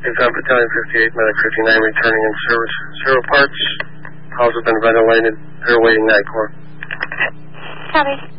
Inside Battalion 58, Medic 59 returning in service. 0 parts. Calls have been ventilated. They're awaiting NICOR. Copy.